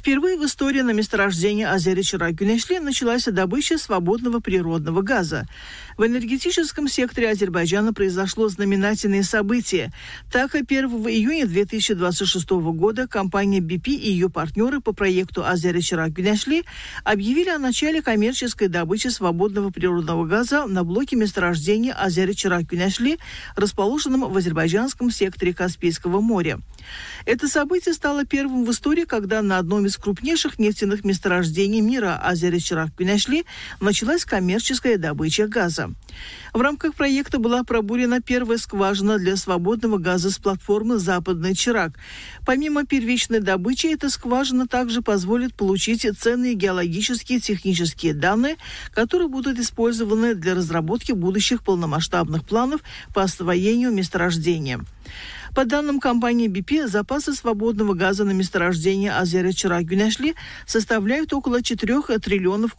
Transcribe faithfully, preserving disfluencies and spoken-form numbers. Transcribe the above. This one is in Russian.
Впервые в истории на месторождении Азери-Чирак-Гюнешли началась добыча свободного природного газа. В энергетическом секторе Азербайджана произошло знаменательное событие. Так, первого июня две тысячи двадцать шестого года компания би пи и ее партнеры по проекту Азери-Чирак-Гюнешли объявили о начале коммерческой добычи свободного природного газа на блоке месторождения Азери-Чирак-Гюнешли, расположенном в азербайджанском секторе Каспийского моря. Это событие стало первым в истории, когда на одном из крупнейших нефтяных месторождений мира Азери-Чирак-Гюнешли началась коммерческая добыча газа. В рамках проекта была пробурена первая скважина для свободного газа с платформы «Западный Чирак». Помимо первичной добычи, эта скважина также позволит получить ценные геологические и технические данные, которые будут использованы для разработки будущих полномасштабных планов по освоению месторождения. По данным компании би пи, запасы свободного газа на месторождении Азери-Чирак-Гюнешли составляют около четырёх триллионов